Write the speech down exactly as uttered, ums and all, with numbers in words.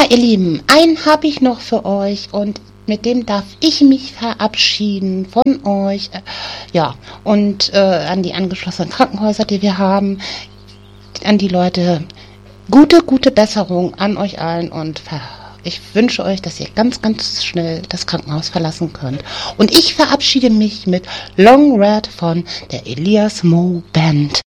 ihr Lieben, einen habe ich noch für euch und mit dem darf ich mich verabschieden von euch. Ja, und äh, an die angeschlossenen Krankenhäuser, die wir haben, an die Leute, gute, gute Besserung an euch allen und ver ich wünsche euch, dass ihr ganz, ganz schnell das Krankenhaus verlassen könnt. Und ich verabschiede mich mit Long Red von der Elias Mo Band.